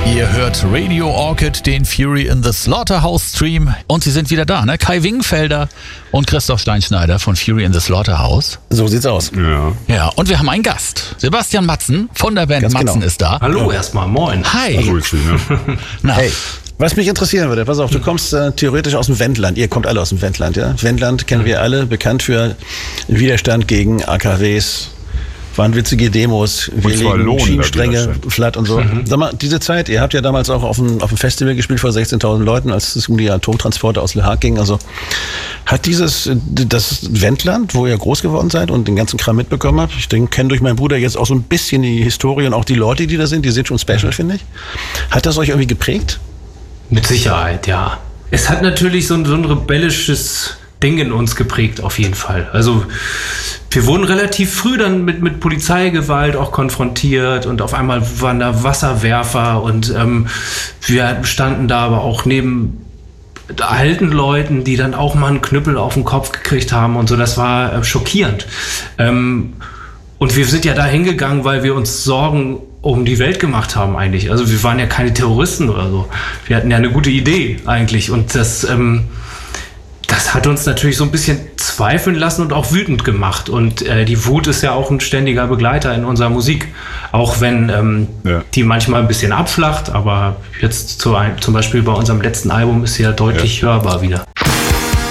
Ihr hört Radio Orchid, den Fury in the Slaughterhouse Stream. Und sie sind wieder da, ne? Kai Wingenfelder und Christoph Steinschneider von Fury in the Slaughterhouse. So sieht's aus. Ja, und wir haben einen Gast. Sebastian Matzen von der Band Matzen ist da. Hallo erstmal, moin. Hi. Also Na, Hey, was mich interessieren würde, pass auf, du kommst theoretisch aus dem Wendland. Ihr kommt alle aus dem Wendland, ja? Wendland kennen wir alle, bekannt für Widerstand gegen AKWs. Waren witzige Demos, wir legen Schienenstränge flatt und so. Sag mal, diese Zeit, ihr habt ja damals auch auf dem Festival gespielt vor 16.000 Leuten, als es um die Atomtransporte aus Le Haag ging. Also hat das Wendland, wo ihr groß geworden seid und den ganzen Kram mitbekommen habt, ich kenne durch meinen Bruder jetzt auch so ein bisschen die Historie und auch die Leute, die da sind, die sind schon special, finde ich. Hat das euch irgendwie geprägt? Mit Sicherheit, ja. Es hat natürlich so ein rebellisches Ding in uns geprägt, auf jeden Fall. Also wir wurden relativ früh dann mit Polizeigewalt auch konfrontiert und auf einmal waren da Wasserwerfer und wir standen da aber auch neben alten Leuten, die dann auch mal einen Knüppel auf den Kopf gekriegt haben und so. Das war schockierend. Und wir sind ja da hingegangen, weil wir uns Sorgen um die Welt gemacht haben eigentlich. Also wir waren ja keine Terroristen oder so. Wir hatten ja eine gute Idee eigentlich und das hat uns natürlich so ein bisschen zweifeln lassen und auch wütend gemacht. Und die Wut ist ja auch ein ständiger Begleiter in unserer Musik. Auch wenn die manchmal ein bisschen abflacht, aber jetzt zum Beispiel bei unserem letzten Album ist sie ja deutlich hörbar wieder.